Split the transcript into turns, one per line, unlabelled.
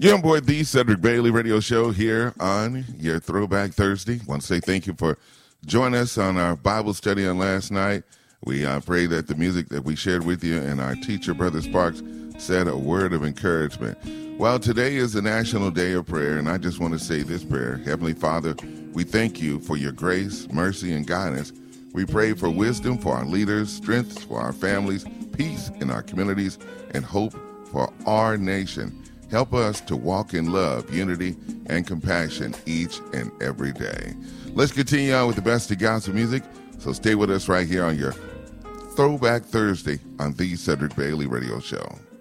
You're on board the Cedric Bailey Radio Show here on your Throwback Thursday. I want to say thank you for joining us on our Bible study on last night. We pray that the music that we shared with you and our teacher, Brother Sparks, said a word of encouragement. Well, today is the National Day of Prayer, and I just want to say this prayer. Heavenly Father, we thank you for your grace, mercy, and guidance. We pray for wisdom for our leaders, strength for our families, peace in our communities, and hope for our nation. Help us to walk in love, unity, and compassion each and every day. Let's continue on with the best of gospel music, so stay with us right here on your Throwback Thursday on the Cedric Bailey Radio Show.